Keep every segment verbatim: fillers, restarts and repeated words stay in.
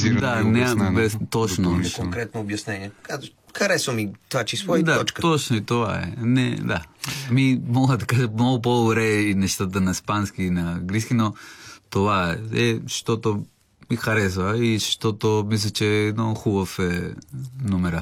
детализирано да, и не, обяснено. без, точно. Конкретно обяснение. Харесва ми това число и да, точка. Точно и това е. Не, да. Ми, мога да кажа много по-добре и нещата на испански и на английски, но това е, е защото ми харесва и защото мисля, че е много хубав е номера.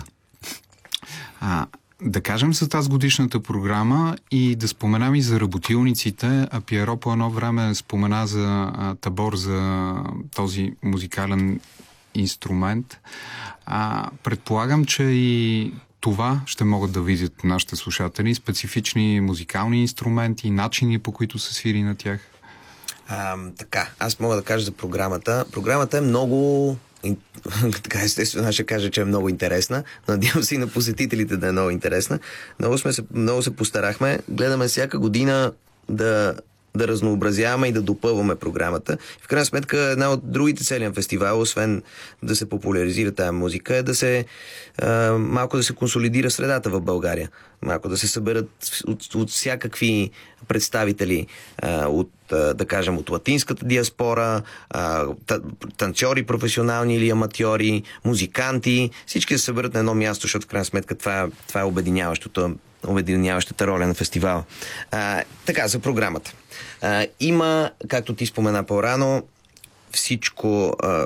А, да кажем за тази годишната програма и да споменам и за работилниците. А Пиеро по едно време спомена за а, табор, за този музикален инструмент. А, предполагам, че и това ще могат да видят нашите слушатели. Специфични музикални инструменти, начини по които се свири на тях. А, така, аз мога да кажа за програмата. Програмата е много... така естествено ще кажа, че е много интересна. Надявам се и на посетителите да е много интересна. Много, сме се, много се постарахме. Гледаме всяка година да, да разнообразяваме и да допълваме програмата. В крайна сметка, една от другите цели на фестивала, освен да се популяризира тази музика, е да се а, малко да се консолидира средата в България. Малко да се съберат от, от всякакви представители, а, от, а, да кажем, от латинската диаспора, а, танцори професионални или аматьори, музиканти, всички да се съберат на едно място, защото в крайна сметка това, това е обединяващото, обединяващата роля на фестивала. А, така, за програмата. А, има, както ти спомена по-рано, всичко... А,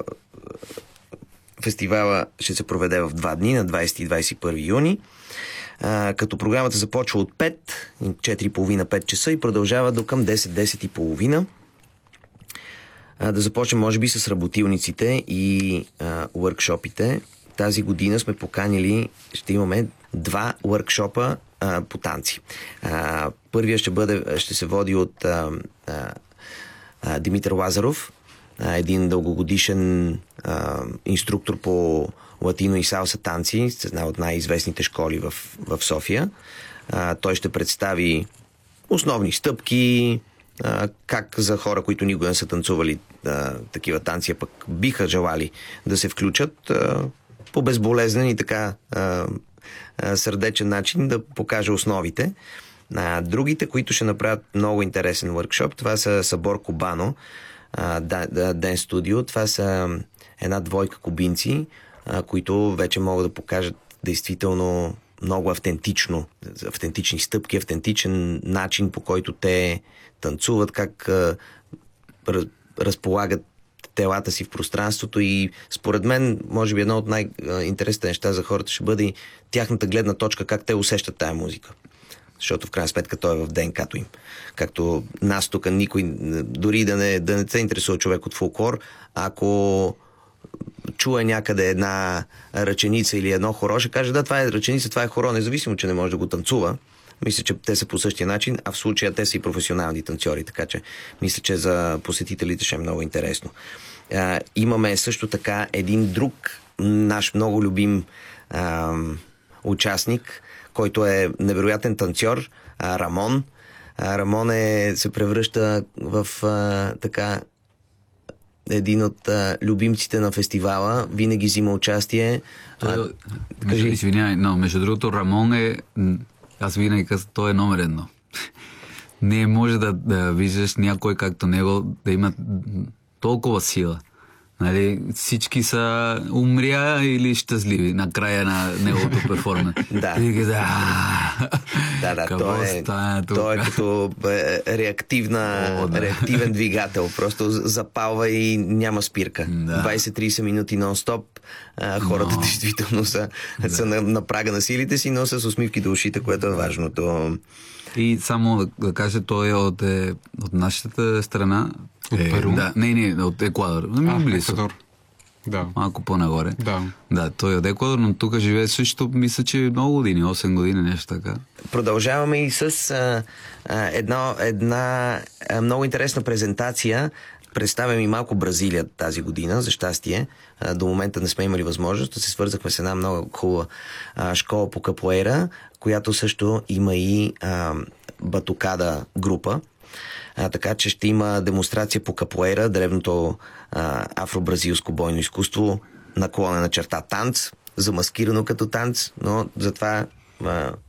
фестивала ще се проведе в два дни, на двайсети и двайсет и първи юни. А, като програмата започва от пет, четири и половина пет часа и продължава до към десет, десет и половина. А, да започнем, може би, с работилниците и а, уъркшопите. Тази година сме поканили, ще имаме два уъркшопа а, по танци. А, първия ще бъде, ще се води от а, а, а, Димитър Лазаров, а, един дългогодишен а, инструктор по латино и салса танци, с една от най-известните школи в, в София. А, той ще представи основни стъпки, а, как за хора, които никога не са танцували а, такива танци, а пък биха желали да се включат а, по безболезнен и така а, а, сърдечен начин да покаже основите. А, другите, които ще направят много интересен workshop, това са Събор Кубано, Ден Студио. Това са една двойка кубинци, а, които вече могат да покажат действително много автентично, автентични стъпки, автентичен начин, по който те танцуват, как а, разполагат телата си в пространството и според мен, може би едно от най-интересните неща за хората ще бъде и тяхната гледна точка, как те усещат тая музика. Защото в крайна сметка той е в ДНК-то им. Както нас тук никой, дори да не, да не се интересува човек от фолклор, ако чуе някъде една ръченица или едно хоро, ще каже, да, това е ръченица, това е хоро, независимо, че не може да го танцува. Мисля, че те са по същия начин, а в случая те са и професионални танцори, така че мисля, че за посетителите ще е много интересно. А, имаме също така един друг наш много любим а, участник, който е невероятен танцор, а, Рамон. А, Рамон е, се превръща в а, така един от а, любимците на фестивала. Винаги взима участие. Той, а, между, извинявай, но между другото Рамон е, аз винаги казвам, той е номер едно. Не може да, да виждаш някой както него да има толкова сила. Нали, всички са умря или щастливи на края на неговото перформанс. Да. И да, да, да, той е, той е като е, реактивна, О, да. реактивен двигател. Просто запалва и няма спирка. Да. двайсет-трийсет минути нон-стоп. А, хората но... действително са, да. са на, на прага на силите си, но с усмивки до ушите, което е важното. И само да, да кажа, той е от, е, от нашата страна. От е, Перу? Да, не, не, от Еквадор. А, близо. Еквадор. Да. Малко по-нагоре. Да. Да, той е от Еквадор, но тук живее също, мисля, че много години, осем години, нещо така. Продължаваме и с а, а, едно, една а, много интересна презентация. Представям и малко Бразилия тази година, за щастие. А, до момента не сме имали възможност. Да се свързахме с една много хубава а, школа по капоера, която също има и а, батукада група. А, така че ще има демонстрация по капоера, древното а, афро-бразилско бойно изкуство, наклонена черта танц, замаскирано като танц, но затова а,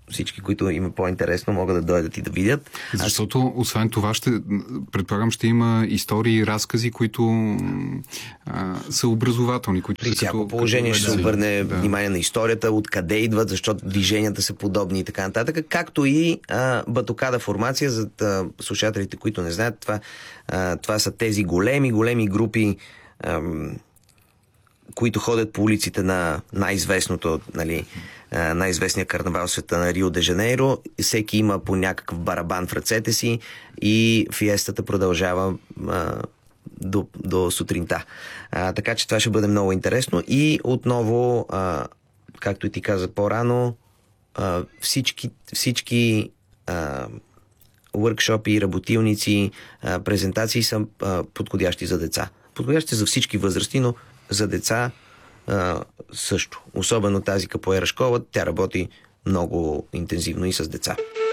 всички, които има по-интересно, могат да дойдат и да видят. Защото, Аз... освен това, ще, предполагам, ще има истории и разкази, които а, са образователни. Които При са всяко като, положение като... ще се обърне да. внимание на историята, откъде идват, защото движенията са подобни и така нататък, както и а, батокада формация, за а, слушателите, които не знаят, това, а, това са тези големи, големи групи, а, които ходят по улиците на най-известното, нали, най-известния карнавал в света на Рио де Жанейро. Всеки има по някакъв барабан в ръцете си и фиестата продължава а, до, до сутринта. А, така че това ще бъде много интересно. И отново, а, както и ти каза по-рано, а, всички, всички а, workshop-и, работилници, а, презентации са а, подходящи за деца. Подходящи за всички възрасти, но за деца а, също. Особено тази капоера школа, тя работи много интензивно и с деца.